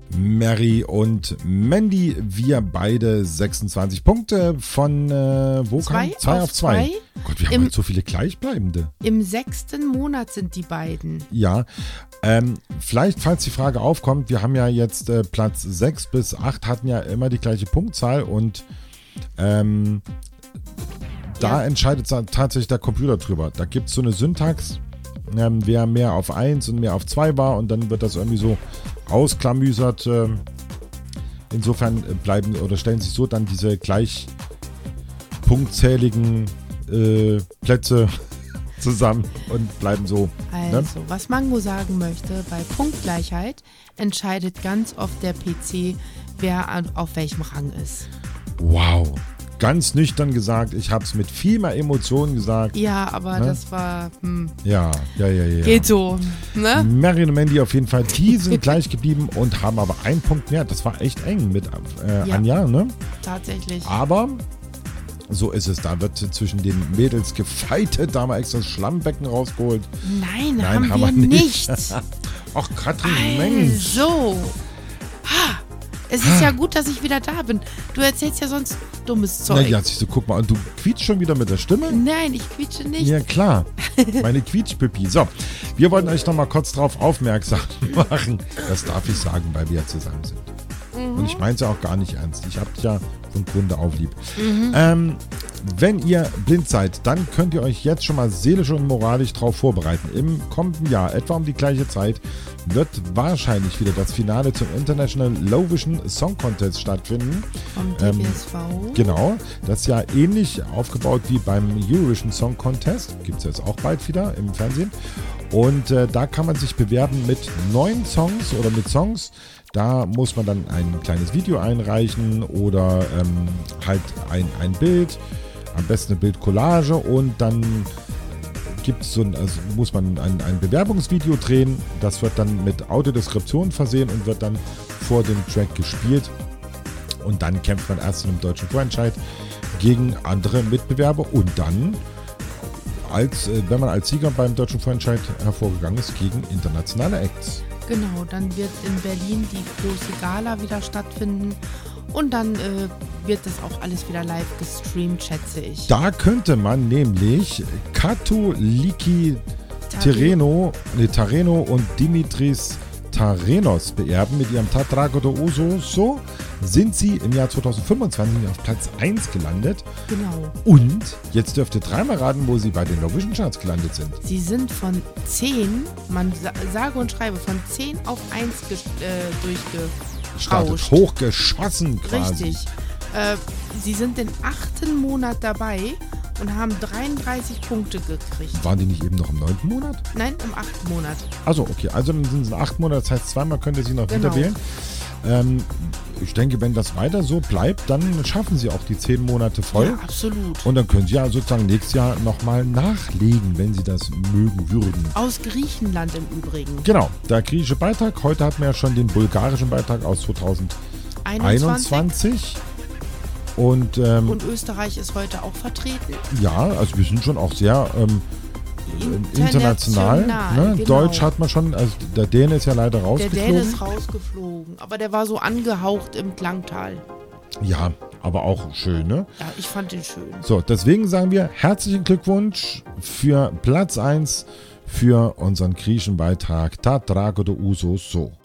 Mary und Mandy, wir beide 26 Punkte von, wo kam? 2 auf 2. Gott, wir haben halt so viele Gleichbleibende. Im 6. Monat sind die beiden. Ja, vielleicht, falls die Frage aufkommt, wir haben ja jetzt Platz 6 bis 8 hatten ja immer die gleiche Punktzahl und da entscheidet tatsächlich der Computer drüber. Da gibt es so eine Syntax, wer mehr auf 1 und mehr auf 2 war und dann wird das irgendwie so ausklamüsert. Insofern bleiben oder stellen sich so dann diese gleich punktzähligen Plätze zusammen und bleiben so. Also, was Mango sagen möchte, bei Punktgleichheit entscheidet ganz oft der PC, wer auf welchem Rang ist. Wow. Ganz nüchtern gesagt, ich habe es mit viel mehr Emotionen gesagt. Ja, aber das war... Ja. Geht so, ne? Mary und Mandy auf jeden Fall, die sind gleich geblieben und haben aber einen Punkt mehr. Das war echt eng mit Anja, ne? Tatsächlich. Aber so ist es. Da wird zwischen den Mädels gefeitet. Da haben wir extra das Schlammbecken rausgeholt. Nein, haben wir nicht. Ach, Katrin, Mensch. So. Es ist ja gut, dass ich wieder da bin. Du erzählst ja sonst dummes Zeug. Ja, siehst du, guck mal, und du quietschst schon wieder mit der Stimme? Nein, ich quietsche nicht. Ja, klar. Meine Quietschpipi. So, wir wollten euch noch mal kurz darauf aufmerksam machen. Das darf ich sagen, weil wir ja zusammen sind. Und ich meine es ja auch gar nicht ernst. Ich habe dich ja von Grunde auf lieb. Wenn ihr blind seid, dann könnt ihr euch jetzt schon mal seelisch und moralisch darauf vorbereiten. Im kommenden Jahr, etwa um die gleiche Zeit, wird wahrscheinlich wieder das Finale zum International Low Vision Song Contest stattfinden. Vom DBSV. Genau, das ist ja ähnlich aufgebaut wie beim Eurovision Song Contest. Gibt es jetzt auch bald wieder im Fernsehen. Und da kann man sich bewerben mit 9 Songs oder mit Songs. Da muss man dann ein kleines Video einreichen oder halt ein Bild, am besten eine Bildcollage und dann gibt's muss man ein Bewerbungsvideo drehen. Das wird dann mit Audiodeskription versehen und wird dann vor dem Track gespielt. Und dann kämpft man erst in einem deutschen Vorentscheid gegen andere Mitbewerber und dann, wenn man als Sieger beim deutschen Vorentscheid hervorgegangen ist, gegen internationale Acts. Genau, dann wird in Berlin die große Gala wieder stattfinden und dann wird das auch alles wieder live gestreamt, schätze ich. Da könnte man nämlich Katoliki Tareno und Dimitris Tarenos beerben. Mit ihrem Tatrago do Uso sind sie im Jahr 2025 auf Platz 1 gelandet. Genau. Und jetzt dürft ihr dreimal raten, wo sie bei den Eurovision Charts gelandet sind. Sie sind von 10, man sage und schreibe, von 10 auf 1 durchgerauscht. Hochgeschossen quasi. Richtig. Sie sind den 8. Monat dabei und haben 33 Punkte gekriegt. Waren die nicht eben noch im 9. Monat? Nein, im 8. Monat. Achso, okay. Also dann sind es 8 Monate, das heißt zweimal könnt ihr sie noch wieder wählen. Ich denke, wenn das weiter so bleibt, dann schaffen sie auch die 10 Monate voll. Ja, absolut. Und dann können sie ja sozusagen nächstes Jahr nochmal nachlegen, wenn sie das mögen würden. Aus Griechenland im Übrigen. Genau, der griechische Beitrag. Heute hatten wir ja schon den bulgarischen Beitrag aus 2021. Und Österreich ist heute auch vertreten. Ja, also wir sind schon auch sehr international. Ne? Genau. Deutsch hat man schon, also der Däne ist ja leider rausgeflogen. Der Däne ist rausgeflogen, aber der war so angehaucht im Klangtal. Ja, aber auch schön, ne? Ja, ich fand den schön. So, deswegen sagen wir herzlichen Glückwunsch für Platz 1 für unseren griechischen Beitrag Ta Drago do Uso So.